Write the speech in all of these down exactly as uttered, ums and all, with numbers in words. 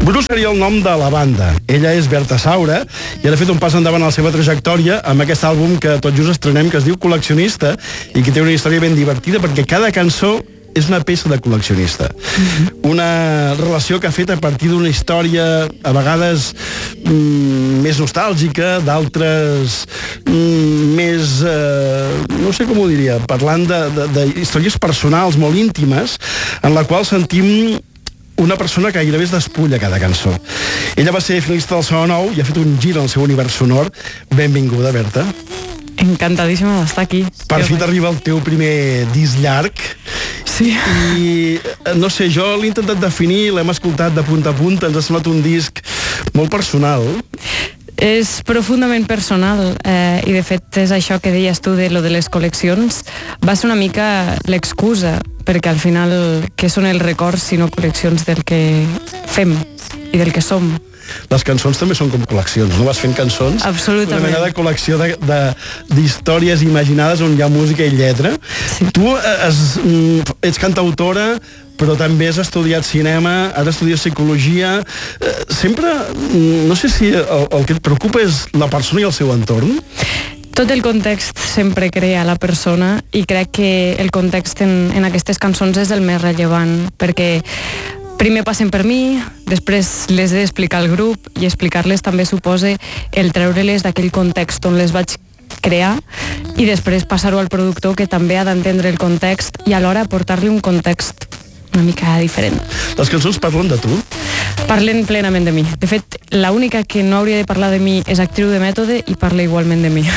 Bru seria el nom de la banda. Ella és Berta Saura i ara ha fet un pas endavant a la seva trajectòria amb aquest àlbum que tot just estrenem, que es diu Col·leccionista, i que té una història ben divertida perquè cada cançó és una peça de col·leccionista. Una relació que ha fet a partir d'una història a vegades mm, més nostàlgica, d'altres mm, més, eh, no sé com ho diria, parlant de, de, de històries personals molt íntimes, en la qual sentim una persona que gairebé es despulla cada cançó. Ella va ser finalista del Sona Nou i ha fet un gir al seu univers sonor. Benvinguda, Berta. Encantadíssima d'estar aquí. Per fi t'arriba el teu primer disc llarg. Sí. I, no sé, jo l'he intentat definir, l'hem escoltat de punta a punta, ens ha semblat un disc molt personal. És profundament personal eh, i de fet és això que deies tu de lo de les col·leccions, va ser una mica l'excusa, perquè al final què són els records sinó col·leccions del que fem i del que som. Les cançons també són com col·leccions, no? Vas fent cançons? Absolutament. Una mena de col·lecció de, de, d'històries imaginades on hi ha música i lletra. Sí. Tu es, ets cantautora, però també has estudiat cinema, has estudiat psicologia. Sempre, no sé si el, el que et preocupa és la persona i el seu entorn. Tot el context sempre crea la persona i crec que el context en, en aquestes cançons és el més rellevant, perquè primer passen per mi, després les he d'explicar al grup i explicar-les també suposa el treure-les d'aquell context on les vaig crear i després passar-ho al productor que també ha d'entendre el context i alhora aportar-li un context una mica diferent. Les cançons parlen de tu? Parlen plenament de mi. De fet, l'única que no hauria de parlar de mi és actriu de mètode i parla igualment de mi.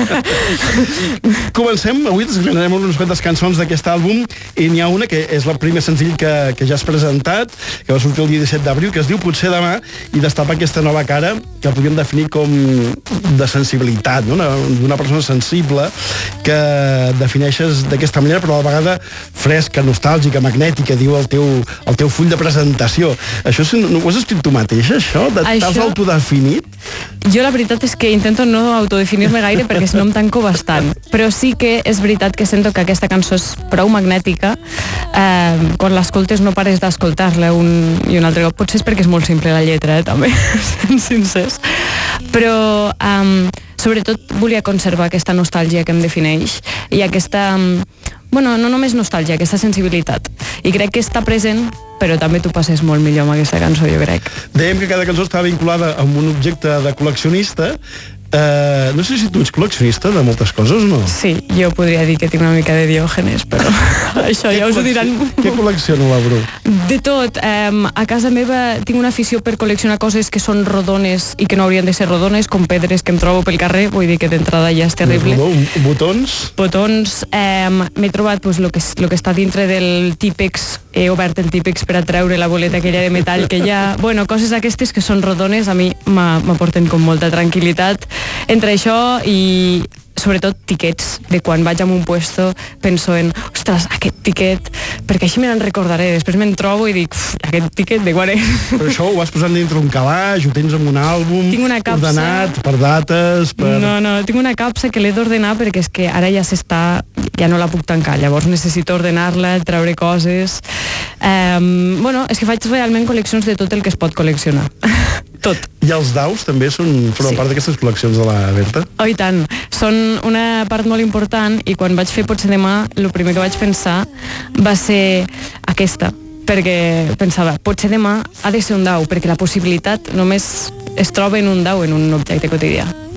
Comencem. Avui desgranarem unes quantes cançons d'aquest àlbum i n'hi ha una que és el primer senzill que, que ja has presentat, que va sortir el dia disset d'abril, que es diu Potser demà, i destapa aquesta nova cara que podríem definir com de sensibilitat, no? Una, una persona sensible que defineixes d'aquesta manera, però a la vegada fresca, nostàlgica, magnètica, diu el teu, el teu full de presentació. Això no ho has escrit tu mateixa, això? T'has això... autodefinit? Jo la veritat és que intento no autodefinir-me gaire perquè si no em tanco bastant. Però sí que és veritat que sento que aquesta cançó és prou magnètica. Eh, quan l'escoltes no pares d'escoltar-la un i un altre cop. Potser és perquè és molt simple la lletra, eh, també, sent sincers. Però eh, sobretot volia conservar aquesta nostàlgia que em defineix i aquesta... Bueno, no només nostàlgia, aquesta sensibilitat. I crec que està present, però també tu passes molt millor amb aquesta cançó, jo crec. Dèiem que cada cançó estava vinculada amb un objecte de col·leccionista. Uh, no sé si tu ets col·leccionista de moltes coses o no? Sí, jo podria dir que tinc una mica de Diògenes, però això ja us ho diran. Què col·lecciona la Bru? De tot. Um, a casa meva tinc una afició per col·leccionar coses que són rodones i que no haurien de ser rodones, com pedres que em trobo pel carrer, vull dir que d'entrada ja és terrible. Rodó, botons? Botons. Um, m'he trobat pues, lo, que, lo que està dintre del típex, he obert el típex per a treure la boleta aquella de metall que hi ha. Bueno, coses aquestes que són rodones a mi m'aporten com molta tranquil·litat. Entre això i sobretot tiquets, de quan vaig a un puesto penso en, ostres, aquest tiquet, perquè així me n'en recordaré, després me'n trobo i dic, aquest tiquet de quan és? Però això ho vas posant dintre un calaix, ho tens en un àlbum, tinc una capsa ordenat per dates, per... No, no, tinc una capsa que l'he d'ordenar perquè és que ara ja s'està, ja no la puc tancar, llavors necessito ordenar-la, treure coses. Um, bueno, és que faig realment col·leccions de tot el que es pot col·leccionar. Tot. I els daus també són, formen sí. part d'aquestes col·leccions de la Berta? Oh, i tant. Són una part molt important i quan vaig fer Potser demà, el primer que vaig pensar va ser aquesta, perquè pensava, potser demà ha de ser un dau, perquè la possibilitat només es troba en un dau, en un objecte quotidià.